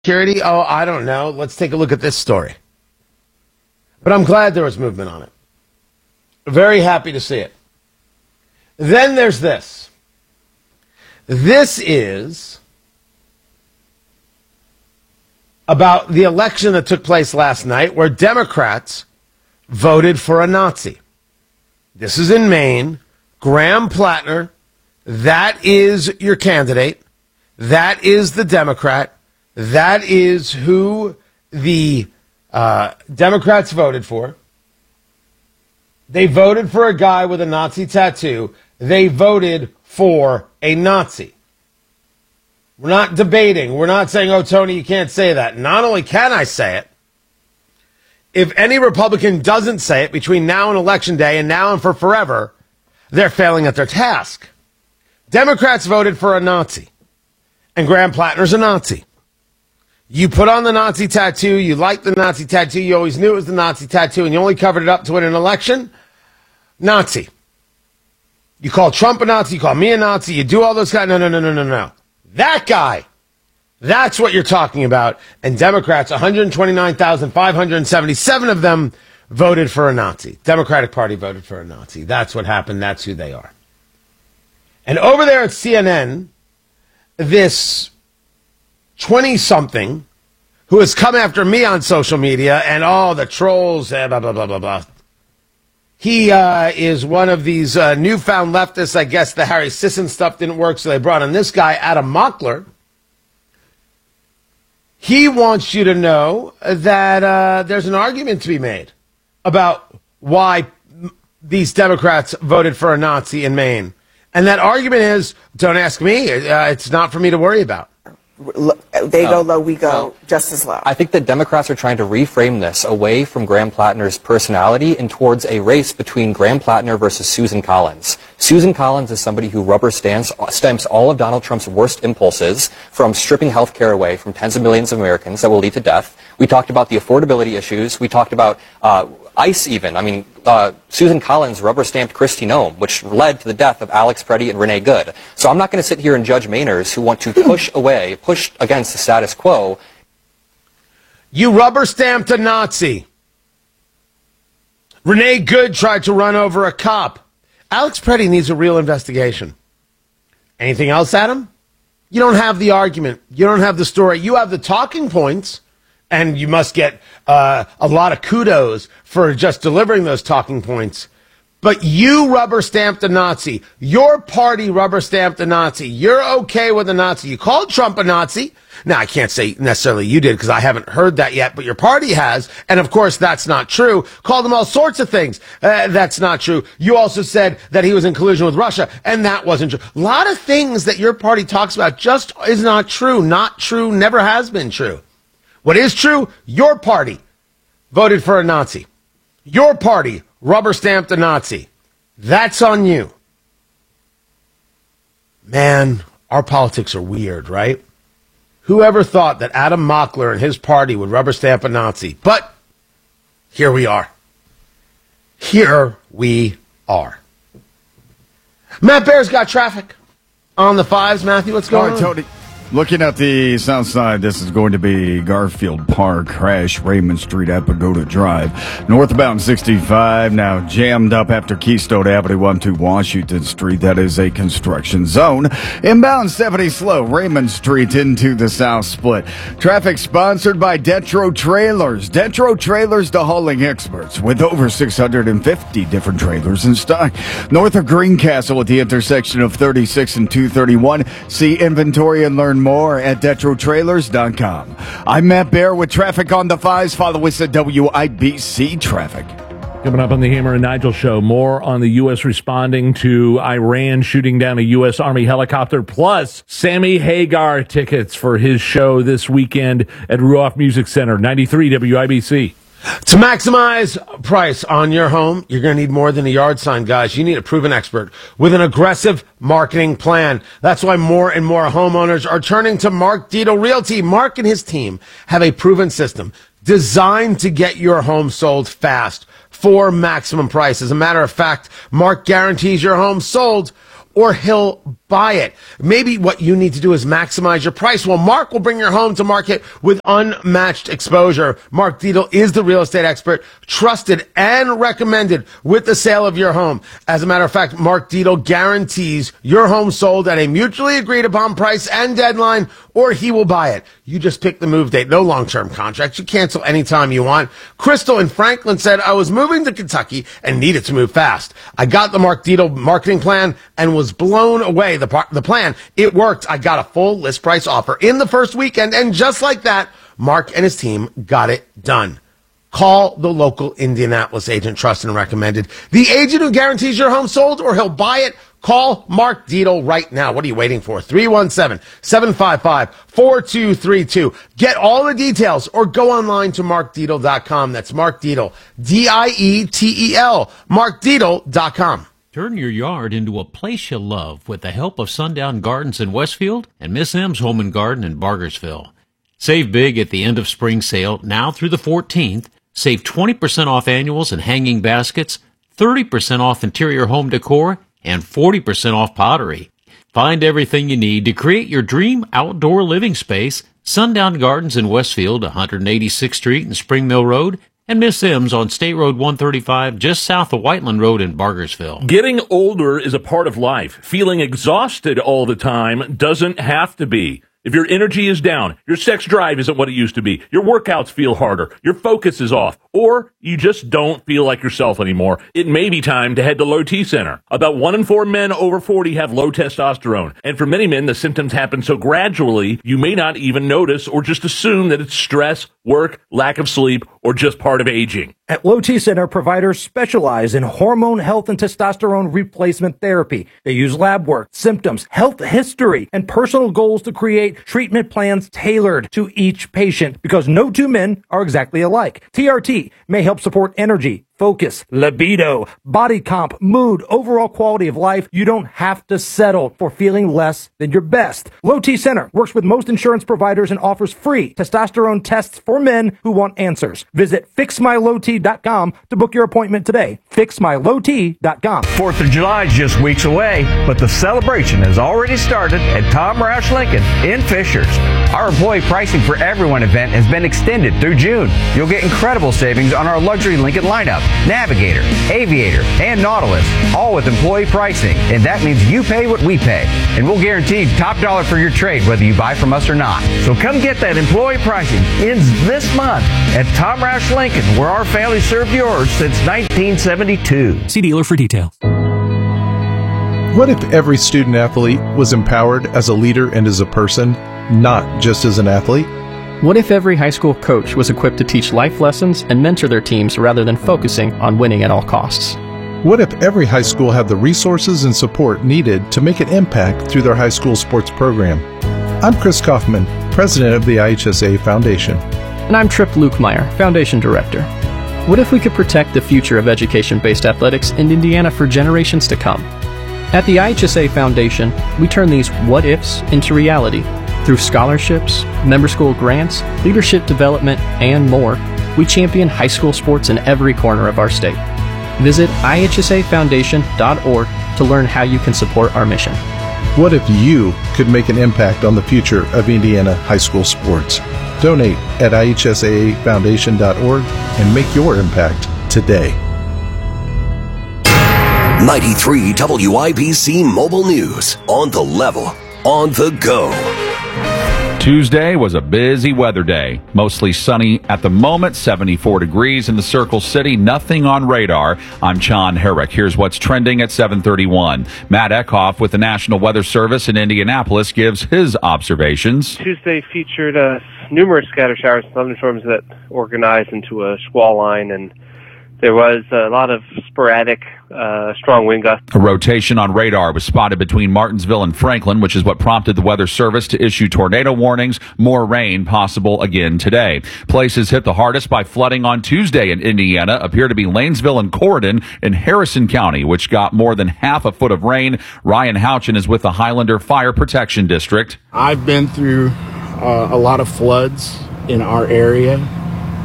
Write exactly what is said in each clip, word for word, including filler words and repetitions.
Security? Oh, I don't know. Let's take a look at this story. But I'm glad there was movement on it. Very happy to see it. Then there's this. This is about the election that took place last night where Democrats voted for a Nazi. This is in Maine. Graham Plattner, that is your candidate. That is the Democrat. That is who the uh, Democrats voted for. They voted for a guy with a Nazi tattoo. They voted for a Nazi. We're not debating. We're not saying, oh, Tony, you can't say that. Not only can I say it, if any Republican doesn't say it between now and Election Day and now and for forever, they're failing at their task. Democrats voted for a Nazi, and Graham Plattner's a Nazi. You put on the Nazi tattoo, you liked the Nazi tattoo, you always knew it was the Nazi tattoo, and you only covered it up to win an election, Nazi. You call Trump a Nazi, you call me a Nazi, you do all those guys. No, no, no, no, no, no. That guy, that's what you're talking about. And Democrats, one hundred twenty-nine thousand five hundred seventy-seven of them voted for a Nazi. Democratic Party voted for a Nazi. That's what happened. That's who they are. And over there at C N N, this twenty-something who has come after me on social media and all the trolls, blah, blah, blah, blah, blah. He uh, is one of these uh, newfound leftists. I guess the Harry Sisson stuff didn't work, so they brought in this guy, Adam Mockler. He wants you to know that uh, there's an argument to be made about why these Democrats voted for a Nazi in Maine. And that argument is, don't ask me. Uh, it's not for me to worry about. They go low, we go just as low. I think that Democrats are trying to reframe this away from Graham Plattner's personality and towards a race between Graham Plattner versus Susan Collins. Susan Collins is somebody who rubber stamps, stamps all of Donald Trump's worst impulses, from stripping health care away from tens of millions of Americans that will lead to death. We talked about the affordability issues. We talked about uh, ICE even. I mean, uh, Susan Collins rubber-stamped Kristi Noem, which led to the death of Alex Preddy and Renee Good. So I'm not going to sit here and judge Mainers who want to push away, push against the status quo. You rubber-stamped a Nazi. Renee Good tried to run over a cop. Alex Preddy needs a real investigation. Anything else, Adam? You don't have the argument. You don't have the story. You have the talking points. And you must get uh, a lot of kudos for just delivering those talking points. But you rubber-stamped a Nazi. Your party rubber-stamped a Nazi. You're okay with a Nazi. You called Trump a Nazi. Now, I can't say necessarily you did because I haven't heard that yet, but your party has. And, of course, that's not true. Called him all sorts of things. Uh, that's not true. You also said that he was in collusion with Russia, and that wasn't true. A lot of things that your party talks about just is not true. Not true. Never has been true. What is true, your party voted for a Nazi. Your party rubber-stamped a Nazi. That's on you. Man, our politics are weird, right? Whoever thought that Adam Mockler and his party would rubber-stamp a Nazi? But here we are. Here we are. Matt Bear's got traffic on the fives. Matthew, what's going on? Tony. Looking at the south side, this is going to be Garfield Park, Crash, Raymond Street, Pagoda Drive. Northbound sixty-five, now jammed up after Keystone Avenue onto Washington Street. That is a construction zone. Inbound seventy slow, Raymond Street into the south split. Traffic sponsored by Detro Trailers. Detro Trailers, the hauling experts, with over six hundred fifty different trailers in stock. North of Greencastle at the intersection of thirty-six and two thirty-one. See inventory and learn more at detro trailers dot com. I'm Matt Bear with traffic on the fives. Follow us at W I B C Traffic. Coming up on the Hammer and Nigel show, more on the U S responding to Iran shooting down a U S Army helicopter, plus Sammy Hagar tickets for his show this weekend at Ruoff Music Center, ninety-three W I B C. To maximize price on your home, you're going to need more than a yard sign, guys. You need a proven expert with an aggressive marketing plan. That's why more and more homeowners are turning to Mark Dito Realty. Mark and his team have a proven system designed to get your home sold fast for maximum price. As a matter of fact, Mark guarantees your home sold or he'll buy it. Maybe what you need to do is maximize your price. Well, Mark will bring your home to market with unmatched exposure. Mark Dietel is the real estate expert, trusted and recommended with the sale of your home. As a matter of fact, Mark Dietel guarantees your home sold at a mutually agreed upon price and deadline, or he will buy it. You just pick the move date. No long-term contracts. You cancel anytime you want. Crystal in Franklin said, I was moving to Kentucky and needed to move fast. I got the Mark Dietel marketing plan and was blown away. The, par- the plan, it worked. I got a full list price offer in the first weekend, and just like that, Mark and his team got it done. Call the local Indianapolis agent, trusted and recommended. The agent who guarantees your home sold or he'll buy it. Call Mark Dietel right now. What are you waiting for? three one seven, seven five five, four two three two. Get all the details or go online to mark dietel dot com. That's Mark Dietel, D I E T E L, mark dietel dot com. Turn your yard into a place you love with the help of Sundown Gardens in Westfield and Miss M's Home and Garden in Bargersville. Save big at the end of spring sale now through the fourteenth. Save twenty percent off annuals and hanging baskets, thirty percent off interior home decor, and forty percent off pottery. Find everything you need to create your dream outdoor living space. Sundown Gardens in Westfield, one eighty-sixth Street and Spring Mill Road, and Miss M's on State Road one thirty-five, just south of Whiteland Road in Bargersville. Getting older is a part of life. Feeling exhausted all the time doesn't have to be. If your energy is down, your sex drive isn't what it used to be, your workouts feel harder, your focus is off, or you just don't feel like yourself anymore, it may be time to head to Low T Center. About one in four men over forty have low testosterone, and for many men, the symptoms happen so gradually, you may not even notice or just assume that it's stress, work, lack of sleep, or just part of aging. At Low T Center, providers specialize in hormone health and testosterone replacement therapy. They use lab work, symptoms, health history, and personal goals to create treatment plans tailored to each patient because no two men are exactly alike. T R T may help support energy, focus, libido, body comp, mood, overall quality of life. You don't have to settle for feeling less than your best. Low T Center works with most insurance providers and offers free testosterone tests for men who want answers. Visit fix my low t dot com to book your appointment today. fix my low t dot com. Fourth of July is just weeks away, but the celebration has already started at Tom Roush Lincoln in Fishers. Our employee pricing for everyone event has been extended through June. You'll get incredible savings on our luxury Lincoln lineup, Navigator, Aviator, and Nautilus, all with employee pricing. And that means you pay what we pay. And we'll guarantee top dollar for your trade whether you buy from us or not. So come get that employee pricing. Ends this month at Tom Roush Lincoln, where our family served yours since nineteen seventy-two. See dealer for details. What if every student athlete was empowered as a leader and as a person, not just as an athlete? What if every high school coach was equipped to teach life lessons and mentor their teams rather than focusing on winning at all costs? What if every high school had the resources and support needed to make an impact through their high school sports program? I'm Chris Kaufman, president of the I H S A Foundation. And I'm Tripp Lukemire, foundation director. What if we could protect the future of education-based athletics in Indiana for generations to come? At the I H S A Foundation, we turn these what-ifs into reality. Through scholarships, member school grants, leadership development, and more, we champion high school sports in every corner of our state. Visit I H S A foundation dot org to learn how you can support our mission. What if you could make an impact on the future of Indiana high school sports? Donate at I H S A foundation dot org and make your impact today. ninety-three W I B C Mobile News. On the level, on the go. Tuesday was a busy weather day. Mostly sunny at the moment, seventy-four degrees in the Circle City, nothing on radar. I'm John Herrick. Here's what's trending at seven thirty-one. Matt Eckhoff with the National Weather Service in Indianapolis gives his observations. Tuesday featured uh, numerous scattered showers and thunderstorms that organized into a squall line, and there was a lot of sporadic, uh, strong wind gusts. A rotation on radar was spotted between Martinsville and Franklin, which is what prompted the Weather Service to issue tornado warnings. More rain possible again today. Places hit the hardest by flooding on Tuesday in Indiana appear to be Lanesville and Corydon in Harrison County, which got more than half a foot of rain. Ryan Houchin is with the Highlander Fire Protection District. I've been through uh, a lot of floods in our area.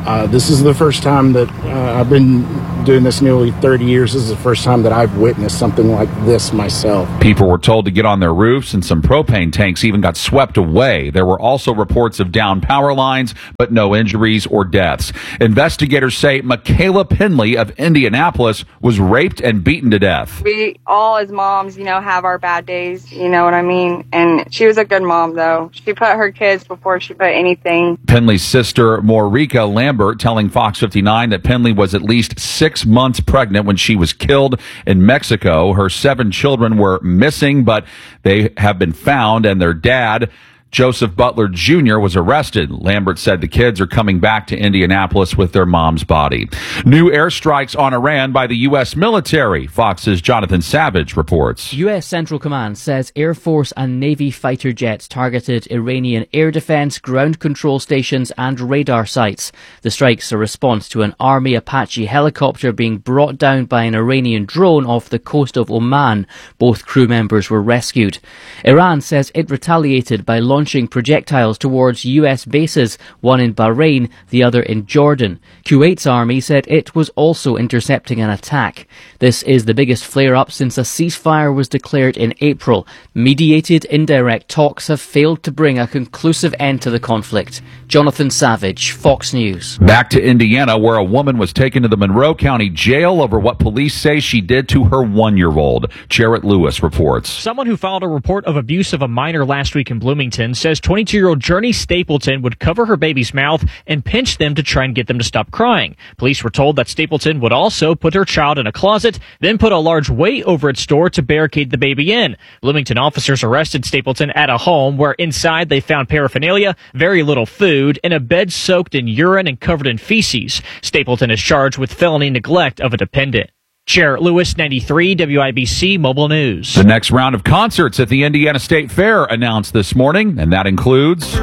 Uh, this is the first time that uh, I've been doing this nearly thirty years. This is the first time that I've witnessed something like this myself. People were told to get on their roofs, and some propane tanks even got swept away. There were also reports of downed power lines, but no injuries or deaths. Investigators say Michaela Penley of Indianapolis was raped and beaten to death. We all as moms, you know, have our bad days, you know what I mean? And she was a good mom, though. She put her kids before she put anything. Penley's sister, Maurika Lambert, telling Fox fifty-nine that Penley was at least six months pregnant when she was killed in Mexico. Her seven children were missing, but they have been found, and their dad, Joseph Butler Junior, was arrested. Lambert said the kids are coming back to Indianapolis with their mom's body. New airstrikes on Iran by the U S military. Fox's Jonathan Savage reports. U S Central Command says Air Force and Navy fighter jets targeted Iranian air defense, ground control stations and radar sites. The strikes are a response to an Army Apache helicopter being brought down by an Iranian drone off the coast of Oman. Both crew members were rescued. Iran says it retaliated by launching launching projectiles towards U S bases, one in Bahrain, the other in Jordan. Kuwait's army said it was also intercepting an attack. This is the biggest flare-up since a ceasefire was declared in April. Mediated indirect talks have failed to bring a conclusive end to the conflict. Jonathan Savage, Fox News. Back to Indiana, where a woman was taken to the Monroe County Jail over what police say she did to her one-year-old. Jarrett Lewis reports. Someone who filed a report of abuse of a minor last week in Bloomington says twenty-two-year-old Journey Stapleton would cover her baby's mouth and pinch them to try and get them to stop crying. Police were told that Stapleton would also put her child in a closet, then put a large weight over its door to barricade the baby in. Bloomington officers arrested Stapleton at a home where inside they found paraphernalia, very little food, and a bed soaked in urine and covered in feces. Stapleton is charged with felony neglect of a dependent. Jarrett Lewis, ninety-three W I B C Mobile News. The next round of concerts at the Indiana State Fair announced this morning, and that includes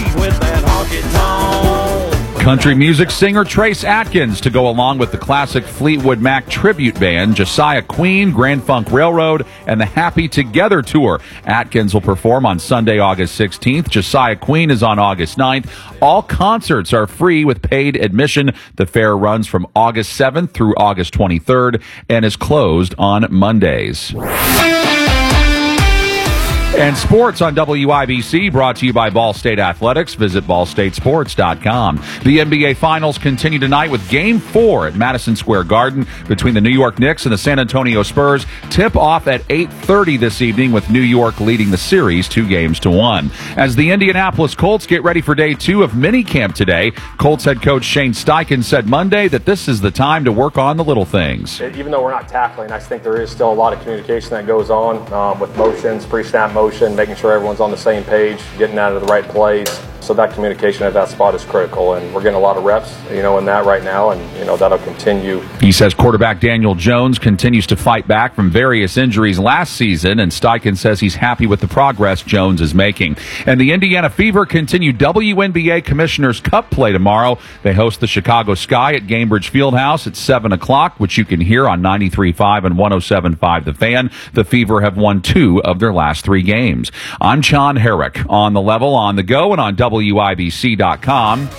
country music singer Trace Atkins to go along with the classic Fleetwood Mac tribute band, Josiah Queen, Grand Funk Railroad, and the Happy Together Tour. Atkins will perform on Sunday, August sixteenth. Josiah Queen is on August ninth. All concerts are free with paid admission. The fair runs from August seventh through August twenty-third and is closed on Mondays. And sports on W I B C, brought to you by Ball State Athletics. Visit ball state sports dot com. The N B A Finals continue tonight with Game four at Madison Square Garden between the New York Knicks and the San Antonio Spurs. Tip off at eight thirty this evening with New York leading the series two games to one. As the Indianapolis Colts get ready for day two of minicamp today, Colts head coach Shane Steichen said Monday that this is the time to work on the little things. Even though we're not tackling, I think there is still a lot of communication that goes on um, with motions, pre-snap motion, making sure everyone's on the same page, getting out of the right plays. So that communication at that spot is critical, and we're getting a lot of reps, you know, in that right now, and, you know, that'll continue. He says quarterback Daniel Jones continues to fight back from various injuries last season, and Steichen says he's happy with the progress Jones is making. And the Indiana Fever continue W N B A Commissioner's Cup play tomorrow. They host the Chicago Sky at Gainbridge Fieldhouse at seven o'clock, which you can hear on ninety-three point five and one oh seven point five The Fan. The Fever have won two of their last three games. I'm John Herrick on the level, on the go, and on W I B C dot com.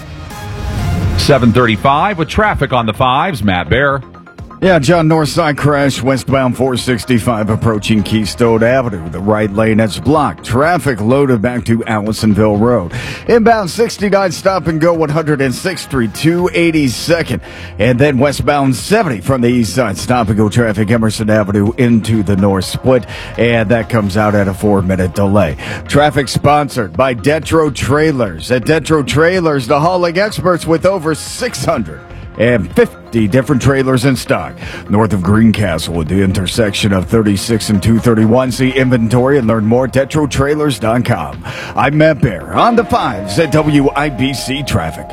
seven thirty-five with traffic on the fives. Matt Bear. Yeah, John, north side crash, westbound four sixty-five approaching Keystone Avenue. The right lane is blocked. Traffic loaded back to Allisonville Road. Inbound sixty-nine stop and go one hundred sixth Street, two eighty-second. And then westbound seventy from the east side, stop and go traffic Emerson Avenue into the north split. And that comes out at a four minute delay. Traffic sponsored by Detro Trailers. At Detro Trailers, the hauling experts with over six hundred fifty different trailers in stock. North of Greencastle at the intersection of thirty-six and two thirty-one. See inventory and learn more at Detro Trailers dot com. I'm Matt Bear on the fives at W I B C Traffic.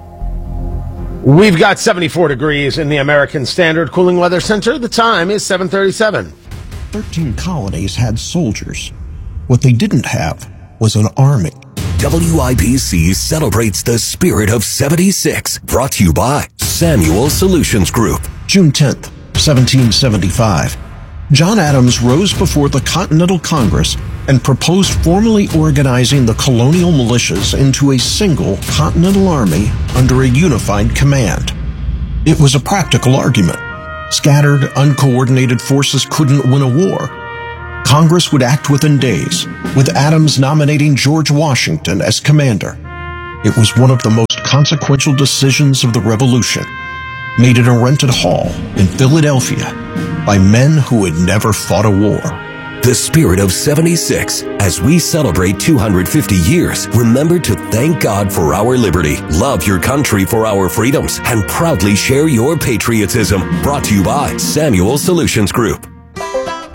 We've got seventy-four degrees in the American Standard Cooling Weather Center. The time is seven thirty-seven. Thirteen colonies had soldiers. What they didn't have was an army. W I B C celebrates the spirit of seventy-six. Brought to you by Samuel Solutions Group. June tenth, seventeen seventy-five. John Adams rose before the Continental Congress and proposed formally organizing the colonial militias into a single Continental Army under a unified command. It was a practical argument. Scattered, uncoordinated forces couldn't win a war. Congress would act within days, with Adams nominating George Washington as commander. It was one of the most consequential decisions of the Revolution, made in a rented hall in Philadelphia by men who had never fought a war. The spirit of seventy-six. As we celebrate two hundred fifty years, remember to thank God for our liberty, love your country for our freedoms, and proudly share your patriotism. Brought to you by Samuel Solutions Group.